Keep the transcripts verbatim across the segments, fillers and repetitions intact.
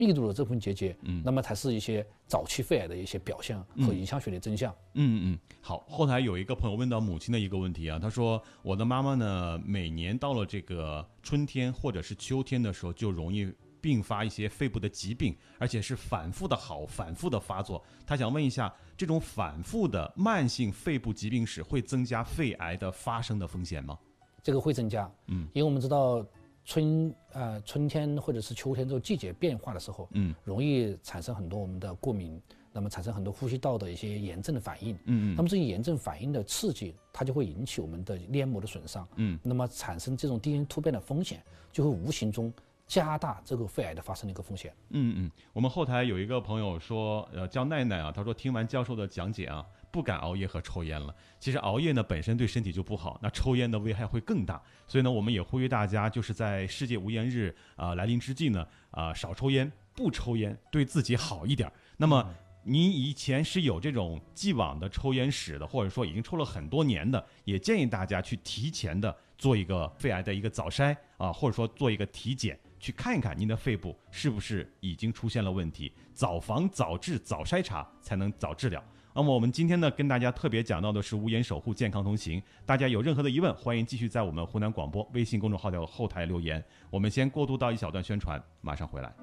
密度的这部分结节，嗯，那么才是一些早期肺癌的一些表现和影像学的真相。 嗯嗯，好。后台有一个朋友问到母亲的一个问题啊，他说我的妈妈呢，每年到了这个春天或者是秋天的时候，就容易并发一些肺部的疾病，而且是反复的好，反复的发作。他想问一下，这种反复的慢性肺部疾病史会增加肺癌的发生的风险吗？ 这个会增加，嗯，因为我们知道春呃春天或者是秋天这种季节变化的时候，嗯，容易产生很多我们的过敏，那么产生很多呼吸道的一些炎症的反应，嗯，那么这些炎症反应的刺激，它就会引起我们的黏膜的损伤，嗯，那么产生这种 D N A 突变的风险，就会无形中加大这个肺癌的发生的一个风险。 嗯嗯，我们后台有一个朋友说，呃，叫奈奈啊，他说听完教授的讲解啊，不敢熬夜和抽烟了。其实熬夜呢本身对身体就不好，那抽烟的危害会更大。所以呢，我们也呼吁大家，就是在世界无烟日啊、呃、来临之际呢，啊、呃、少抽烟，不抽烟，对自己好一点。那么您以前是有这种既往的抽烟史的，或者说已经抽了很多年的，也建议大家去提前的做一个肺癌的一个早筛啊，或者说做一个体检。去看一看您的肺部是不是已经出现了问题，早防早治早筛查才能早治疗。那么我们今天呢跟大家特别讲到的是无烟守护健康同行，大家有任何的疑问，欢迎继续在我们湖南广播微信公众号的后台留言。我们先过渡到一小段宣传，马上回来。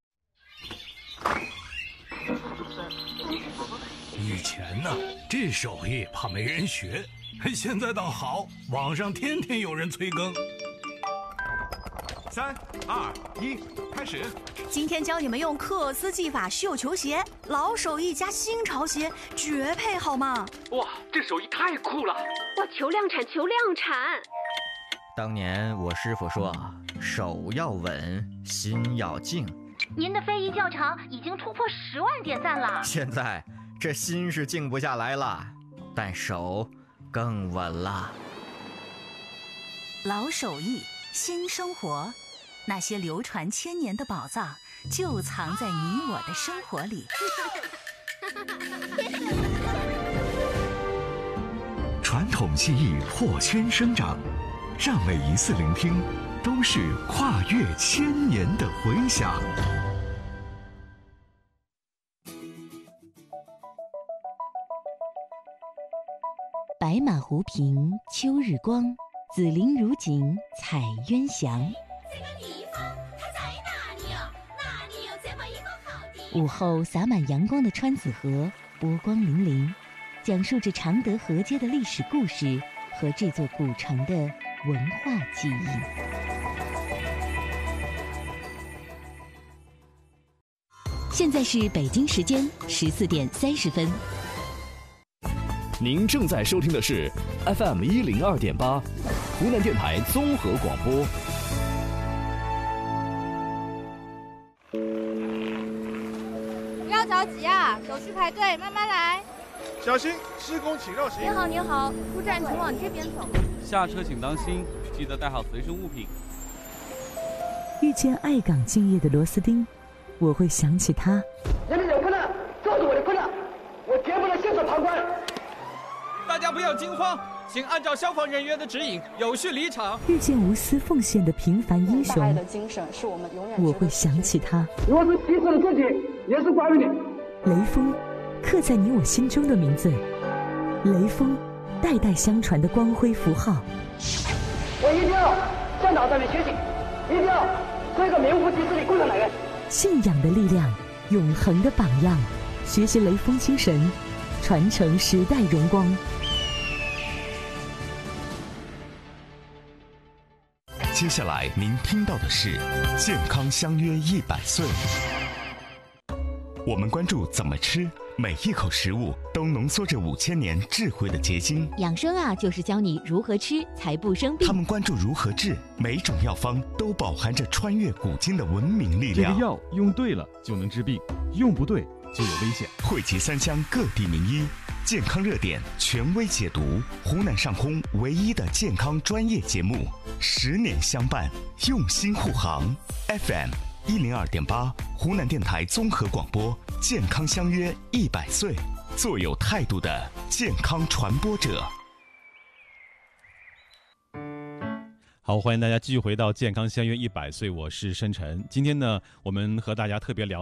以前呢，这手艺怕没人学，现在倒好，网上天天有人催更。 三二一，开始！ 今天教你们用克斯技法绣球鞋，老手艺加新潮鞋，绝配好吗？ 哇，这手艺太酷了！ 哇，求量产，求量产！ 当年我师傅说，手要稳，心要静。 您的非遗教场已经突破十万点赞了。 现在这心是静不下来了，但手更稳了。 老手艺，新生活。那些流传千年的宝藏，就藏在你我的生活里。 传统技艺破圈生长，让每一次聆听都是跨越千年的回响。 白马湖平秋日光，紫菱如锦彩鸳翔。 这个地方它在哪里啊？哪里有这么一个好地方？ 午后洒满阳光的川子河，波光粼粼，讲述着常德河街的历史故事和这座古城的文化记忆。现在是北京时间十四点三十分。 您正在收听的是 F M 一零二点八，湖南电台综合广播。 不要着急啊，手续排队，慢慢来。 小心，施工请绕行。 您好，您好，出站请往这边走。 下车请当心，记得带好随身物品。 遇见爱岗敬业的螺丝钉，我会想起他。 人民有困难，这是我的困难，我绝不能袖手旁观。 大家不要惊慌，请按照消防人员的指引有序离场。 遇见无私奉献的平凡英雄， 大爱的精神是我们永远。 我会想起他。 我是牺牲了自己，也是关于你。 雷锋，刻在你我心中的名字。雷锋，代代相传的光辉符号。 我一定要向老上面学习，一定要做一个名副其实的共产党员。 信仰的力量，永恒的榜样，学习雷锋精神，传承时代荣光。 接下来您听到的是健康相约一百岁。我们关注怎么吃，每一口食物都浓缩着五千年智慧的结晶。 养生啊，就是教你如何吃才不生病。 他们关注如何治，每种药方都饱含着穿越古今的文明力量。 这个药用对了就能治病，用不对就有危险。 汇集三湘各地名医，健康热点权威解读，湖南上空唯一的健康专业节目，十年相伴，用心护航。F M 一零二点八，湖南电台综合广播，健康相约一百岁，做有态度的健康传播者。 好，欢迎大家继续回到健康相约一百岁，我是申晨。今天呢，我们和大家特别聊